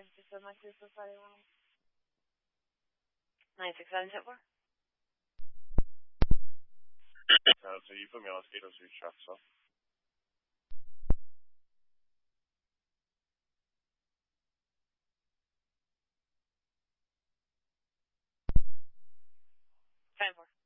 9674. So you put me on mosquitoes through truck, so. 10-4.